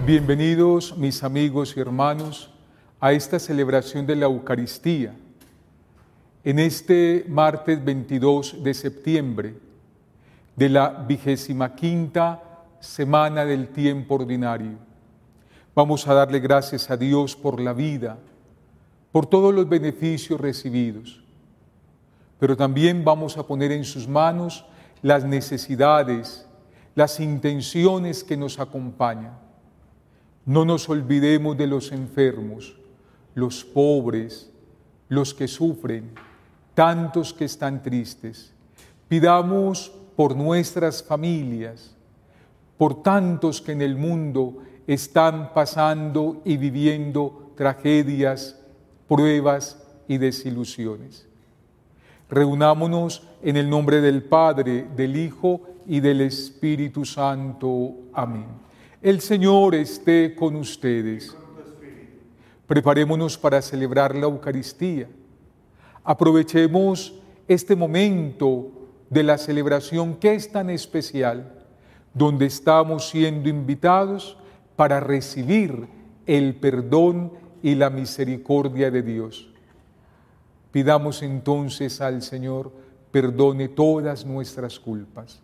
Bienvenidos, mis amigos y hermanos, a esta celebración de la Eucaristía. En este martes 22 de septiembre de la 25ª semana del tiempo ordinario. Vamos a darle gracias a Dios por la vida, por todos los beneficios recibidos. Pero también vamos a poner en sus manos las necesidades, las intenciones que nos acompañan. No nos olvidemos de los enfermos, los pobres, los que sufren, tantos que están tristes. Pidamos por nuestras familias, por tantos que en el mundo están pasando y viviendo tragedias, pruebas y desilusiones. Reunámonos en el nombre del Padre, del Hijo y del Espíritu Santo. Amén. El Señor esté con ustedes. Preparémonos para celebrar la Eucaristía. Aprovechemos este momento de la celebración que es tan especial, donde estamos siendo invitados para recibir el perdón y la misericordia de Dios. Pidamos entonces al Señor perdone todas nuestras culpas.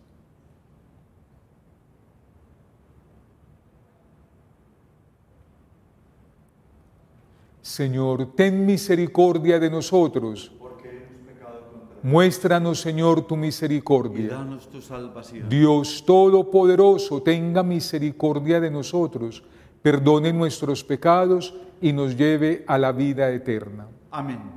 Señor, ten misericordia de nosotros. Muéstranos, Señor, tu misericordia. Y danos tu salvación. Dios Todopoderoso, tenga misericordia de nosotros, perdone nuestros pecados y nos lleve a la vida eterna. Amén.